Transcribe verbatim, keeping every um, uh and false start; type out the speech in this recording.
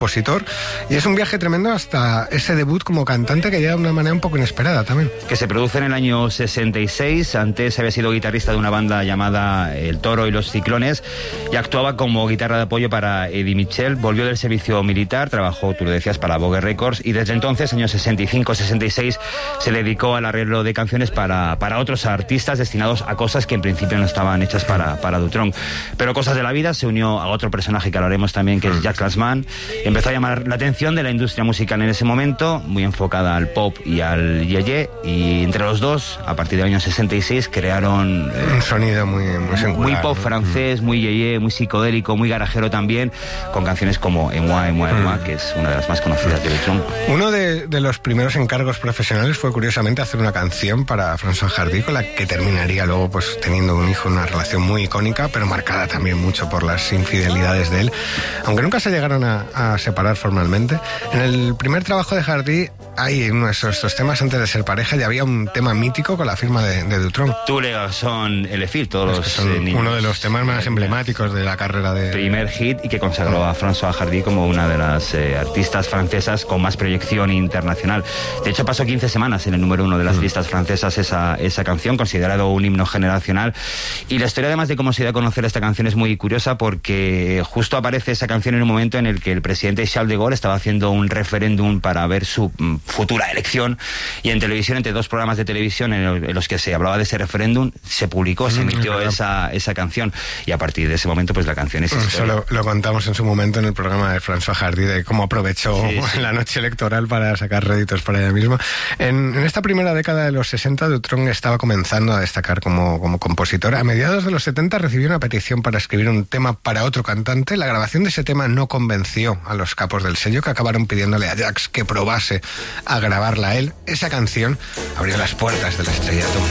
compositor, y es un viaje tremendo hasta ese debut como cantante que llega de una manera un poco inesperada también. Que se produce en el año sesenta y seis, antes había sido guitarrista de una banda llamada El Toro y los Ciclones y actuaba como guitarra de apoyo para Eddie Mitchell, volvió del servicio militar, trabajó, tú lo decías, para Vogue Records y desde entonces, años sesenta y cinco sesenta y seis, se dedicó al arreglo de canciones para, para otros artistas destinados a cosas que en principio no estaban hechas para, para Dutronc. Pero cosas de la vida, se unió a otro personaje que hablaremos también, que es Jack Klansman. Empezó a llamar la atención de la industria musical en ese momento, muy enfocada al pop y al yeye, y entre los dos, a partir del año sesenta y seis, crearon eh, un sonido muy muy, singular, muy pop ¿no? francés, muy yeye, muy psicodélico, muy garajero también, con canciones como Emoi, Emoi, Emoi, que es una de las más conocidas de Dutronc. Uno de, de los primeros encargos profesionales fue curiosamente hacer una canción para François Hardy, con la que terminaría luego pues teniendo un hijo, una relación muy icónica, pero marcada también mucho por las infidelidades de él, aunque nunca se llegaron a, a separar formalmente. En el primer trabajo de Hardy hay uno de esos, estos temas antes de ser pareja, y había un tema mítico con la firma de, de Dutronc. Tous les garçons et les filles, todos los son eh, niños. Uno de los temas más emblemáticos de la carrera de... Primer hit y que consagró a François Hardy como una de las eh, artistas francesas con más proyección internacional. De hecho, pasó quince semanas en el número uno de las mm. listas francesas esa, esa canción, considerado un himno generacional. Y la historia, además de cómo se dio a conocer esta canción, es muy curiosa porque justo aparece esa canción en un momento en el que el presidente Charles de Gaulle estaba haciendo un referéndum para ver su mm, futura elección, y en televisión, entre dos programas de televisión en, en los que se hablaba de ese referéndum, se publicó, mm, se emitió esa, esa canción, y a partir de ese momento pues la canción es Eso lo, lo contamos en su momento en el programa de François Hardy, de cómo aprovechó sí, sí. la noche electoral para sacar réditos para ella misma. En, en esta primera década de los sesenta, Dutronc estaba comenzando a destacar como, como compositor. A mediados de los setenta recibió una petición para escribir un tema para otro cantante. La grabación de ese tema no convenció a los capos del sello, que acabaron pidiéndole a Jax que probase a grabarla él. Esa canción abrió las puertas del estrellato.